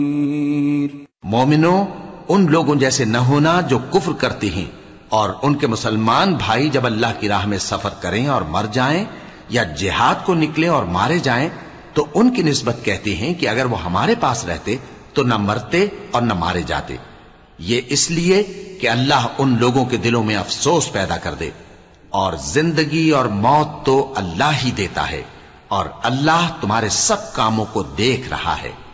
मोमिनो, उन लोगों जैसे न होना जो कुफ्र करते हैं और उनके मुसलमान भाई जब अल्लाह की राह में सफर करें और मर जाएं या जिहाद को निकले और मारे जाएं तो उनकी निस्बत कहते हैं कि अगर वो हमारे पास रहते तो न मरते और न मारे जाते। ये इसलिए कि अल्लाह उन लोगों के दिलों में अफसोस पैदा कर दे। और जिंदगी और मौत तो अल्लाह ही देता है और अल्लाह तुम्हारे सब कामों को देख रहा है।